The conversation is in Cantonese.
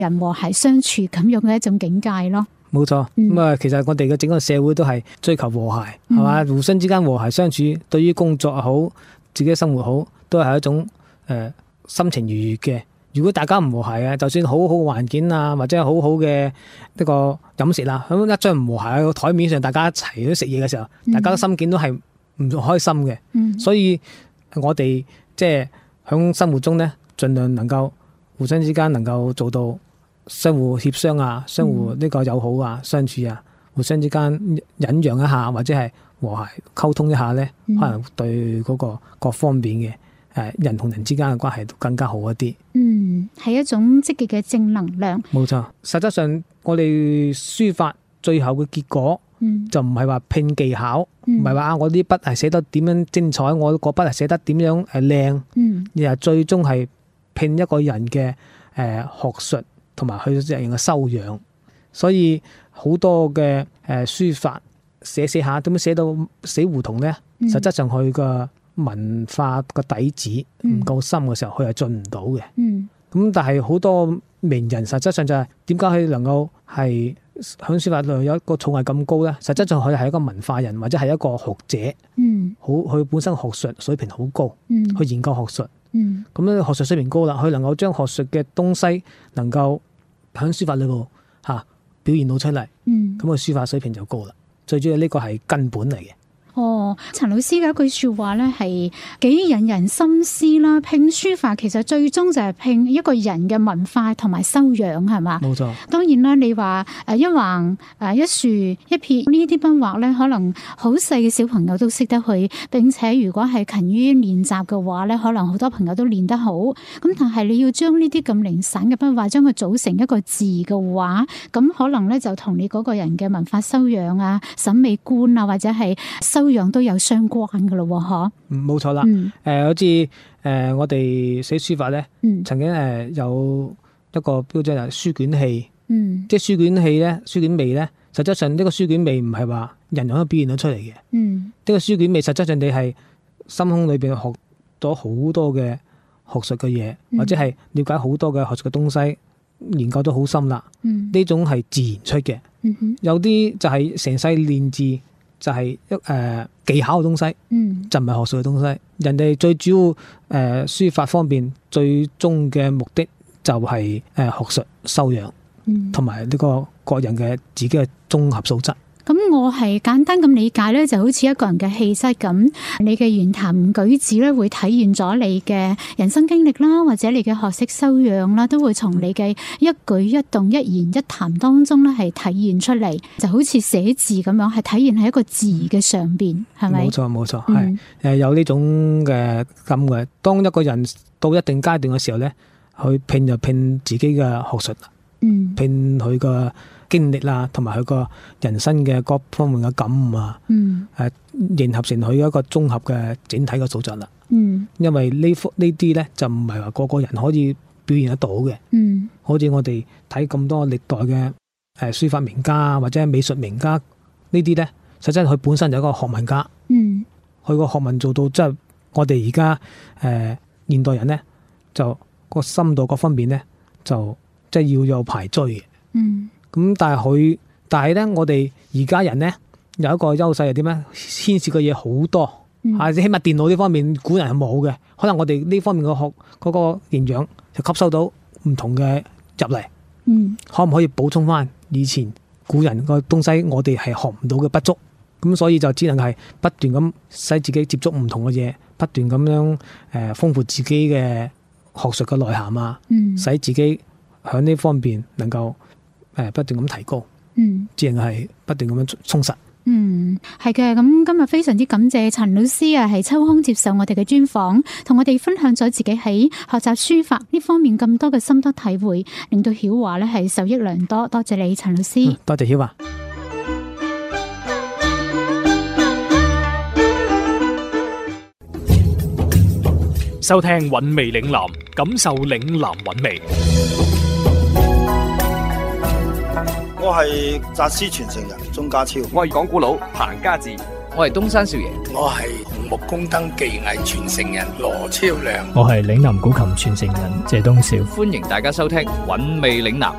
人和諧相處咁樣嘅一種境界咯。 冇錯，其實我哋嘅整個社會都係追求和諧，係嘛？互相之間和諧相處，對於工作好，自己生活好，都係一種心情愉悅嘅。如果大家唔和諧嘅，就算好好環境啊，或者好好嘅一個飲食啦，咁一張唔和諧嘅台面上，大家一齊去食嘢嘅時候，大家嘅心境都係唔開心嘅。所以我哋即係喺生活中咧，盡量能夠互相之間能夠做到相互協商啊，相互呢個友好啊，相處啊，互相之間忍讓一下，或者係和諧溝通一下咧，可能對嗰個各方面嘅人同人之間嘅關係都更加好一啲。 係一種積極嘅正能量。 冇錯，實質上我哋書法最後嘅結果就唔係話拼技巧，唔係話我啲筆係寫得點樣精彩，我個筆係寫得點樣靚，而係最終係拼一個人嘅學術同埋佢人嘅修養。所以好多嘅書法寫下點樣寫到死胡同呢？實質上佢個文化個底子唔夠深嘅時候，佢係進唔到嘅。咁但係好多名人實質上就係點解佢能夠係響書法度有一個造詣咁高呢？實質上佢係一個文化人或者係一個學者，佢本身學術水平好高，去研究學術。咁咧學術水平高啦，佢能夠將學術嘅東西能夠響書法裏度表現到出嚟，咁個書法水平就高啦。最主要呢個係根本嚟嘅。 陳老師嘅一句說話咧，係幾引人深思啦。拼書法其實最終就係拼一個人嘅文化同埋修養，係嘛？冇錯。當然啦，你話一橫一豎一撇呢啲筆畫咧，可能好細嘅小朋友都識得去，並且如果係勤於練習嘅話咧，可能好多朋友都練得好。咁但係你要將呢啲咁零散嘅筆畫，將佢組成一個字嘅話，咁可能咧就同你嗰個人嘅文化修養啊、審美觀啊，或者係修養都有相關噶咯，嗬。冇錯啦。 好似我哋寫書法咧，曾經有一個標準係書卷氣。即係書卷氣咧，書卷味咧，實質上呢個書卷味唔係話人人可以表現到出嚟嘅。呢個書卷味實質上你係心胸裏邊學咗好多嘅學術嘅嘢，或者係了解好多嘅學術嘅東西，研究得好深啦。呢種係自然出嘅。有啲就係成世練字。就係技巧嘅東西，就唔係學術嘅東西。人哋最主要書法方面最終嘅目的就係學術修養，同埋呢個個人嘅自己嘅綜合素質。咁我係簡單咁理解咧，就好似一個人嘅氣質咁，你嘅言談舉止咧會體現咗你嘅人生經歷啦，或者你嘅學識修養啦，都會從你嘅一舉一動、一言一談當中咧係體現出嚟，就好似寫字咁樣，係體現喺一個字嘅上邊，係咪？冇錯冇錯，係有呢種嘅咁嘅。當一個人到一定階段嘅時候咧，去拼就拼自己嘅學術，拼佢嘅經歷啦，同埋佢個人生嘅各方面嘅感悟啊，迎合成佢一個綜合嘅整體嘅素質啦。因為呢啲咧就唔係話個個人可以表現得到嘅。好似我哋睇咁多歷代嘅書法名家或者美術名家呢啲咧，實際佢本身就係一個學問家。佢個學問做到即係我哋而家現代人咧，就個深度各方面咧，就即係要有排追嘅。咁但係咧，我哋而家人咧有一個優勢係點咧？牽涉嘅嘢好多，起碼電腦呢方面古人係冇嘅，可能我哋呢方面嘅學嗰個營養就吸收到唔同嘅入嚟。可唔可以補充翻以前古人個東西？我哋係學唔到嘅不足，咁所以就只能係不斷咁使自己接觸唔同嘅嘢，不斷咁樣豐富自己嘅學術嘅內涵啊，使自己喺呢方面能夠不斷咁提高，只能係不斷咁樣充實。係嘅。咁今日非常之感謝陳老師啊，係抽空接受我哋嘅專訪，同我哋分享咗自己喺學習書法呢方面咁多嘅心得體會，令到曉華咧係受益良多。多謝你，陳老師。多謝曉華。 收聽韻味嶺南，感受嶺南韻味。 我係紮師傳承人鍾家超， 我係講古佬彭家志，我係東山少爺， 我係紅木工燈技藝傳承人羅超良， 我係嶺南古琴傳承人謝東少。 歡迎大家收聽韻味嶺南。